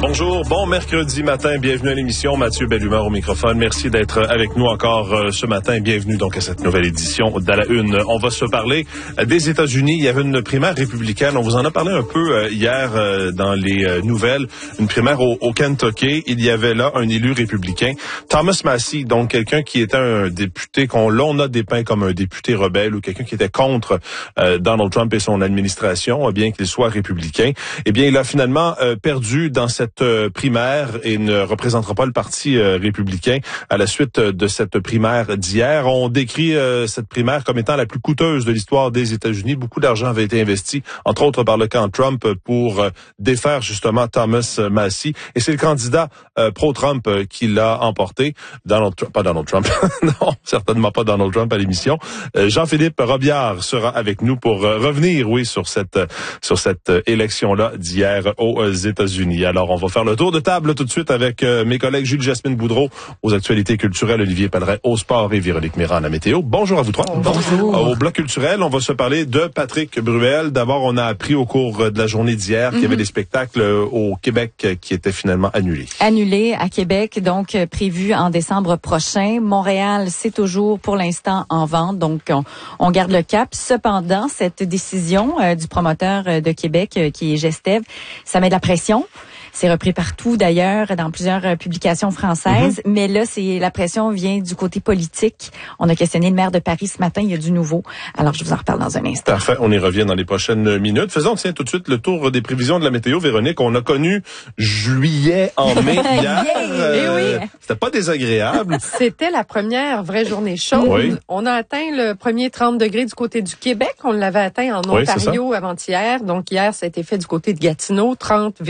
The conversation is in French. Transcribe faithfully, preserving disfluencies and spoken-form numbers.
Bonjour, bon mercredi matin, bienvenue à l'émission. Mathieu Bellumeur au microphone. Merci d'être avec nous encore euh, ce matin. Bienvenue donc à cette nouvelle édition d'À la Une. On va se parler des États-Unis. Il y avait une primaire républicaine. On vous en a parlé un peu euh, hier euh, dans les euh, nouvelles. Une primaire au, au Kentucky. Il y avait là un élu républicain, Thomas Massie, donc quelqu'un qui était un député qu'on l'on a dépeint comme un député rebelle ou quelqu'un qui était contre euh, Donald Trump et son administration, bien qu'il soit républicain. Eh bien, il a finalement euh, perdu dans cette primaire et ne représentera pas le Parti euh, républicain à la suite de cette primaire d'hier. On décrit euh, cette primaire comme étant la plus coûteuse de l'histoire des États-Unis. Beaucoup d'argent avait été investi, entre autres par le camp Trump, pour euh, défaire justement Thomas Massie. Et c'est le candidat euh, pro-Trump euh, qui l'a emporté. Donald Trump, pas Donald Trump, non, certainement pas Donald Trump à l'émission. Euh, Jean-Philippe Robillard sera avec nous pour euh, revenir, oui, sur cette sur cette euh, élection-là d'hier aux euh, États-Unis. Alors, on va faire le tour de table tout de suite avec euh, mes collègues Jules-Jasmine Boudreau aux actualités culturelles, Olivier Pellerin au sport et Véronique Méran à la météo. Bonjour à vous trois. Bonjour. Au bloc culturel, on va se parler de Patrick Bruel. D'abord, on a appris au cours de la journée d'hier mm-hmm. qu'il y avait des spectacles au Québec qui étaient finalement annulés. Annulés à Québec, donc prévu en décembre prochain. Montréal, c'est toujours pour l'instant en vente, donc on, on garde le cap. Cependant, cette décision euh, du promoteur euh, de Québec, euh, qui est Gestev, ça met de la pression. C'est repris partout d'ailleurs dans plusieurs euh, publications françaises, mm-hmm. mais là c'est la pression vient du côté politique. On a questionné le maire de Paris ce matin, il y a du nouveau. Alors je vous en reparle dans un instant. Parfait, on y revient dans les prochaines minutes. Faisons tiens tout de suite le tour des prévisions de la météo. Véronique, on a connu juillet en mai hier. yeah. euh, oui. C'était pas désagréable. C'était la première vraie journée chaude. Oui. On a atteint le premier trente degrés du côté du Québec. On l'avait atteint en Ontario oui, avant-hier. Donc hier, ça a été fait du côté de Gatineau, trente